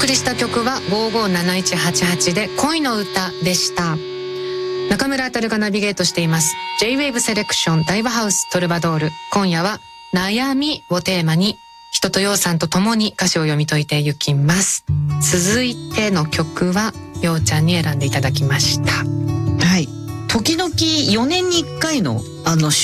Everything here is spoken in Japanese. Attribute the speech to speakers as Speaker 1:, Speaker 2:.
Speaker 1: 送りした曲は557188で恋の歌でした。中村あたるがナビゲートしています J-Wave セレクション大和ハウストルバドール。今夜は悩みをテーマに人とようさんと共に歌詞を読み解いていきます。続いての曲はようちゃんに選んでいただきました。
Speaker 2: はい、時々4年に1回の